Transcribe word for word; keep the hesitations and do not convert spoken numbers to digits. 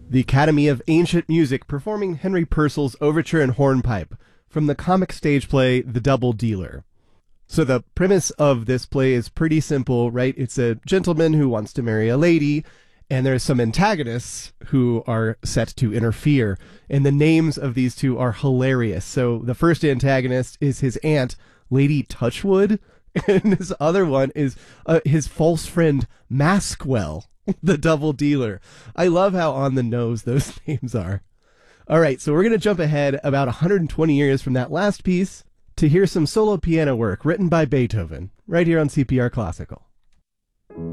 The Academy of Ancient Music performing Henry Purcell's Overture and Hornpipe from the comic stage play The Double Dealer. So the premise of this play is pretty simple, right? It's a gentleman who wants to marry a lady, and there's some antagonists who are set to interfere. And the names of these two are hilarious. So the first antagonist is his aunt, Lady Touchwood, and this other one is uh, his false friend, Maskwell, the Double Dealer. I love how on the nose those names are. All right, so we're going to jump ahead about one hundred twenty years from that last piece to hear some solo piano work written by Beethoven, right here on C P R Classical.